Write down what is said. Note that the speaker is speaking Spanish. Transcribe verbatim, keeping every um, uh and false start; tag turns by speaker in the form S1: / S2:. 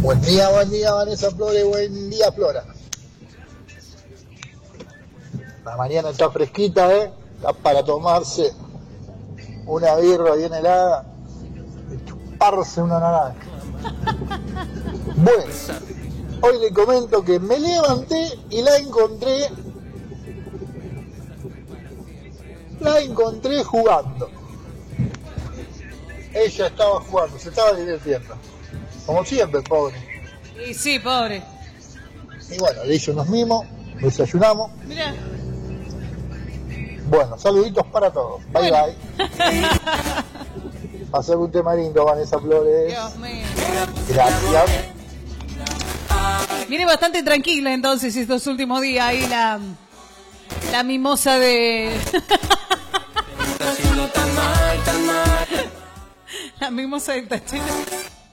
S1: Buen día, buen día, Vanessa Flores, buen día, Flora. La mañana está fresquita, ¿eh? Está para tomarse una birra bien helada y chuparse una naranja. Bueno, hoy le comento que me levanté y la encontré, la encontré jugando. Ella estaba jugando, se estaba divirtiendo. Como siempre, pobre.
S2: Y sí, pobre.
S1: Y bueno, le hice unos mimos, desayunamos.
S2: Mirá.
S1: Bueno, saluditos para todos. Bye,
S2: Bueno.
S1: bye. Pasar un tema lindo, Vanessa Flores.
S2: Dios mío.
S1: Gracias.
S2: Viene bastante tranquila entonces estos últimos días ahí la, la mimosa de... La mimosa de Tachina.